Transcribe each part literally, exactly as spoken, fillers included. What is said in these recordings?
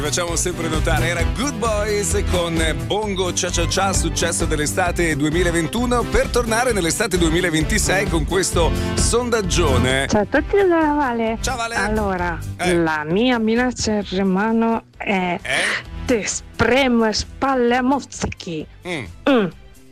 Facciamo sempre notare, era Good Boys con Bongo Cia Cia Cia, successo dell'estate duemilaventuno, per tornare nell'estate duemilaventisei con questo sondaggione. Ciao a tutti da Vale. Ciao Vale. Allora, Eh. la mia minaccia romano è Eh? te spremo e spalle a mozzichi. Mm. Mm.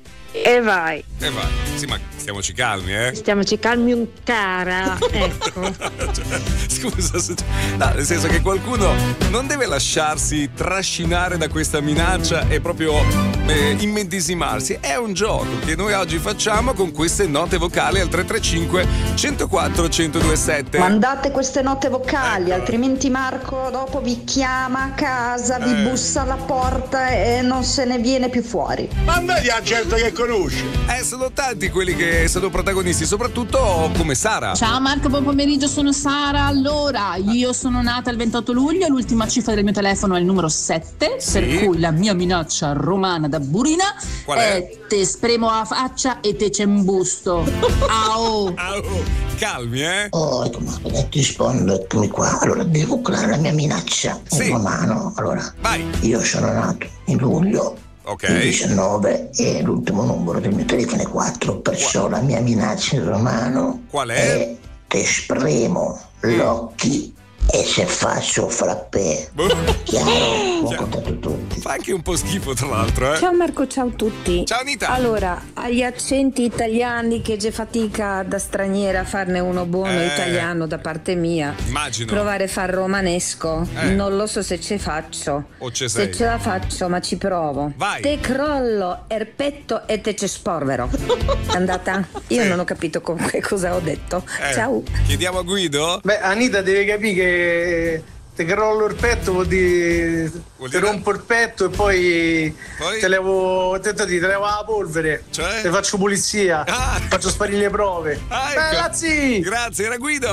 E vai. E vai. Sì, ma stiamoci calmi, eh. Stiamoci calmi un cara. Ecco. Cioè, scusa, se- no, nel senso che qualcuno non deve lasciarsi trascinare da questa minaccia e proprio eh, immedesimarsi. È un gioco che noi oggi facciamo con queste note vocali al tre tre cinque, uno zero quattro, uno zero due sette. Mandate queste note vocali, Ecco. altrimenti Marco dopo vi chiama a casa, vi Eh. bussa alla porta e non se ne viene più fuori. Mandati a gente che conosci. Eh, sono tanti quelli che sono protagonisti, soprattutto come Sara. Ciao Marco, buon pomeriggio, sono Sara. Allora, io sono nata il ventotto luglio, l'ultima cifra del mio telefono è il numero sette, Sì. per cui la mia minaccia romana da burina Qual è? te spremo la faccia e te c'è un busto. Au! Ah, oh, calmi, eh. Oh, ecco, ma ti rispondo, eccomi qua. Allora, devo curare la mia minaccia Sì. in romano. Allora, Vai. io sono nato in luglio Ok. il diciannove e l'ultimo numero del mio telefono è quattro, perciò la mia minaccia in romano Qual è? te spremo l'occhi e se faccio frappè. Boh. Chiaro? Buon Chiaro. contatto a tutti. Fa anche un po' schifo, tra l'altro, eh. Ciao Marco, ciao a tutti. Ciao Anita. Allora, agli accenti italiani che c'è fatica da straniera a farne uno buono Eh. italiano da parte mia. Immagino. Provare a far romanesco. Eh. Non lo so se ce faccio. O ce se sei. ce la faccio, ma ci provo. Vai. Te crollo, erpetto e te ce sporvero. È andata? Io Sì. non ho capito comunque cosa ho detto. Eh, Ciao. Chiediamo a Guido. Beh, Anita deve capire che te crollo il petto vuol dire Vuol te dire- rompo il petto e poi, Poi? te levo te, te, te levo la polvere, Cioè? te faccio pulizia, Ah. faccio sparire le prove. Ah, ecco. Ragazzi! Grazie, era Guido.